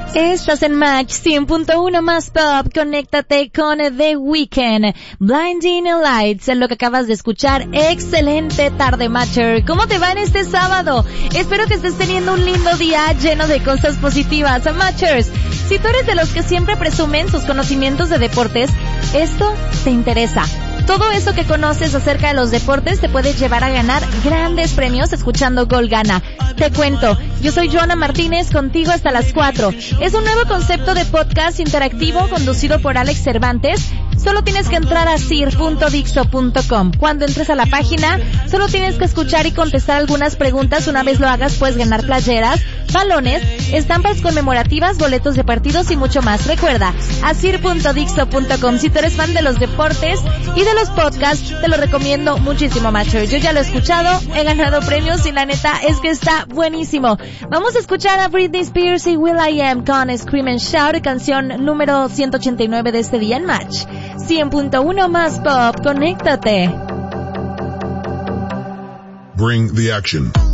Estás en Match 100.1 más pop. Conéctate con The Weeknd. Blinding Lights es lo que acabas de escuchar. Excelente tarde, Matcher. ¿Cómo te va en este sábado? Espero que estés teniendo un lindo día lleno de cosas positivas. Matchers, si tú eres de los que siempre presumen sus conocimientos de deportes, esto te interesa. Todo eso que conoces acerca de los deportes te puede llevar a ganar grandes premios escuchando Gol Gana. Te cuento, yo soy Joana Martínez, contigo hasta las 4. Es un nuevo concepto de podcast interactivo conducido por Alex Cervantes. Solo tienes que entrar a sir.dixo.com. Cuando entres a la página, solo tienes que escuchar y contestar algunas preguntas. Una vez lo hagas, puedes ganar playeras, balones, estampas conmemorativas, boletos de partidos y mucho más. Recuerda, a sir.dixo.com. Si tú eres fan de los deportes y de los podcasts, te lo recomiendo muchísimo, Matcher. Yo ya lo he escuchado, he ganado premios y la neta es que está buenísimo. Vamos a escuchar a Britney Spears y will.i.am con Scream and Shout, canción número 189 de este día en Match 100.1 más pop. Conéctate. Bring the action.